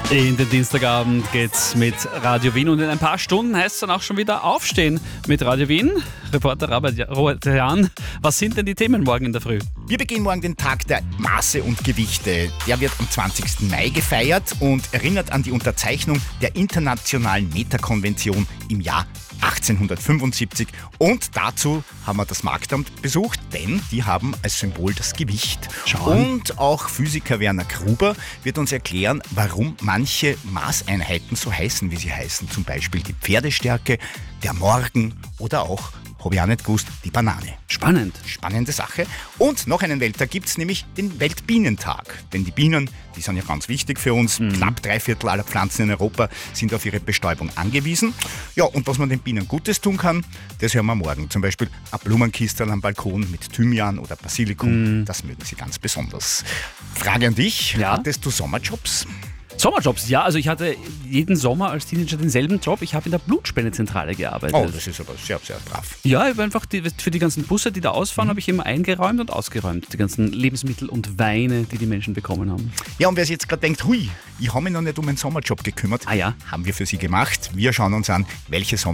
In den Dienstagabend geht's mit Radio Wien und in ein paar Stunden heißt es dann auch schon wieder aufstehen mit Radio Wien. Reporter Robert Jan, was sind denn die Themen morgen in der Früh? Wir beginnen morgen den Tag der Maße und Gewichte. Der wird am 20. Mai gefeiert und erinnert an die Unterzeichnung der Internationalen Meterkonvention im Jahr 1875. Und dazu haben wir das Marktamt besucht, denn die haben als Symbol das Gewicht. Schauen. Und auch Physiker Werner Gruber wird uns erklären, warum manche Maßeinheiten so heißen, wie sie heißen. Zum Beispiel die Pferdestärke, der Morgen oder auch, habe ich auch nicht gewusst, die Banane. Spannend. Spannende Sache. Und noch einen Welttag gibt es, nämlich den Weltbienentag. Denn die Bienen, die sind ja ganz wichtig für uns. Knapp 3/4 aller Pflanzen in Europa sind auf ihre Bestäubung angewiesen. Ja, und was man den Bienen Gutes tun kann, das hören wir morgen. Zum Beispiel ein Blumenkistel am Balkon mit Thymian oder Basilikum. Das mögen sie ganz besonders. Frage an dich. Ja? Hattest du Sommerjobs? Sommerjobs, ja, also ich hatte jeden Sommer als Teenager denselben Job. Ich habe in der Blutspendezentrale gearbeitet. Oh, das ist aber sehr, sehr brav. Ja, ich habe einfach für die ganzen Busse, die da ausfahren, habe ich immer eingeräumt und ausgeräumt. Die ganzen Lebensmittel und Weine, die Menschen bekommen haben. Ja, und wer sich jetzt gerade denkt, hui, ich habe mich noch nicht um einen Sommerjob gekümmert, Ah ja. haben wir für Sie gemacht. Wir schauen uns an, welche